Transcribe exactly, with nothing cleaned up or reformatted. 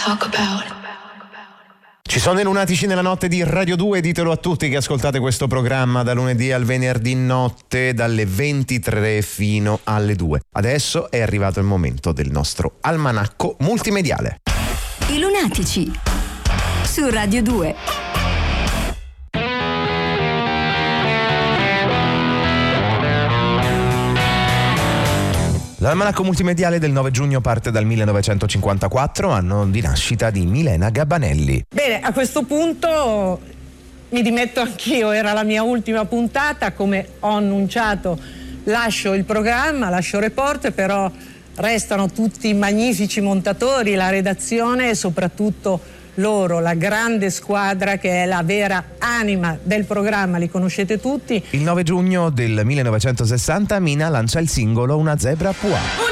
talk about. Ci sono i lunatici nella notte di Radio due, ditelo a tutti che ascoltate questo programma da lunedì al venerdì notte dalle ventitré fino alle due. Adesso è arrivato il momento del nostro almanacco multimediale. I lunatici su Radio due. L'almanacco multimediale del nove giugno parte dal millenovecentocinquantaquattro, anno di nascita di Milena Gabanelli. Bene, a questo punto mi dimetto anch'io, era la mia ultima puntata, come ho annunciato lascio il programma, lascio Reporter, però restano tutti magnifici montatori, la redazione e soprattutto loro, la grande squadra che è la vera anima del programma, li conoscete tutti. Il nove giugno del millenovecentosessanta Mina lancia il singolo Una zebra puà.